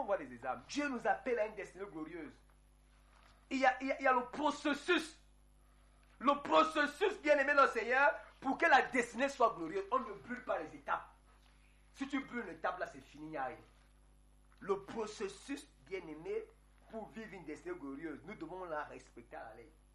voir des exemples. Dieu nous appelle à une destinée glorieuse. Il y a le processus. Le processus, bien-aimé dans le Seigneur, pour que la destinée soit glorieuse. On ne brûle pas les étapes. Si tu brûles une étape, là, c'est fini, il n'y a rien. Le processus, bien-aimé, pour vivre une destinée glorieuse, nous devons la respecter à la lettre.